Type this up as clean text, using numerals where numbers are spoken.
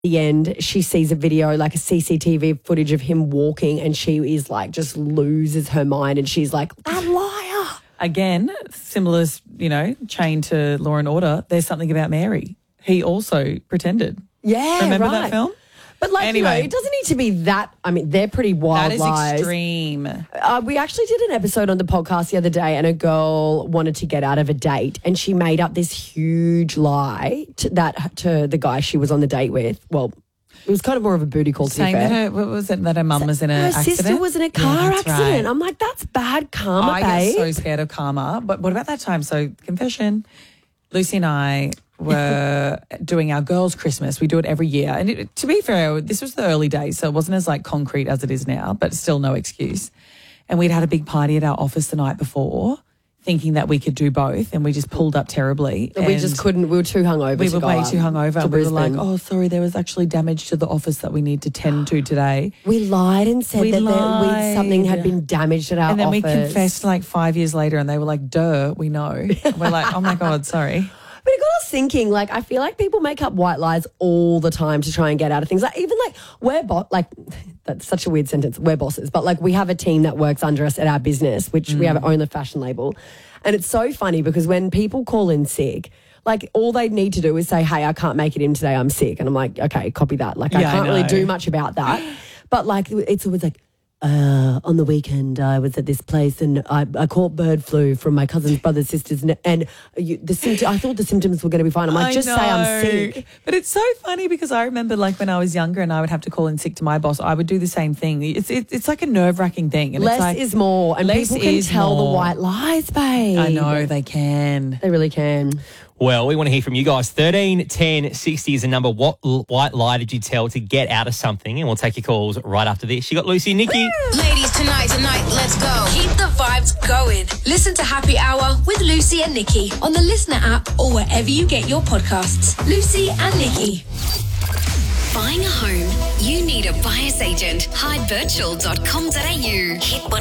the end, she sees a video, like a CCTV footage of him walking, and she is like, just loses her mind, and she's like, that liar. Again, similar, chain to Law and Order. There's Something About Mary. He also pretended. Yeah, remember right. that film? But anyway, it doesn't need to be that. I mean, they're pretty wild lies. That is extreme. We actually did an episode on the podcast the other day, and a girl wanted to get out of a date, and she made up this huge lie to the guy she was on the date with. Well, it was kind of more of a booty call, to be fair. That her mum was in an accident? Her sister was in a car accident. Right. I'm like, that's bad karma, babe. I get so scared of karma. But what about that time? So, confession, Lucy and I were doing our girls' Christmas. We do it every year. And to be fair, this was the early days, so it wasn't as concrete as it is now, but still no excuse. And we'd had a big party at our office the night before, thinking that we could do both, and we just pulled up terribly. We just couldn't. We were too hungover. We were way too hungover. We were like, oh, sorry, there was actually damage to the office that we need to tend to today. We lied and said something had been damaged at our office. And then we confessed 5 years later, and they were like, duh, we know. We're like, oh my God, sorry. But it got us thinking, I feel like people make up white lies all the time to try and get out of things. That's such a weird sentence, we're bosses, but we have a team that works under us at our business, which we have our own fashion label. And it's so funny because when people call in sick, all they need to do is say, hey, I can't make it in today, I'm sick. And I'm like, okay, copy that. I can't really do much about that. But it's always on the weekend, I was at this place and I caught bird flu from my cousin's brother's sisters, and I thought the symptoms were going to be fine. I'm like, just say I'm sick. But it's so funny because I remember when I was younger and I would have to call in sick to my boss, I would do the same thing. It's like a nerve-wracking thing. And less is more, and people can tell the white lies, babe. I know, they can. They really can. Well, we want to hear from you guys. 13 10 60 is the number. What white lie did you tell to get out of something? And we'll take your calls right after this. You got Lucy and Nikki. Ladies, tonight, let's go. Keep the vibes going. Listen to Happy Hour with Lucy and Nikki on the Listener app or wherever you get your podcasts. Lucy and Nikki. Buying a home? You need a buyer's agent. HydeVirtual.com.au. Hit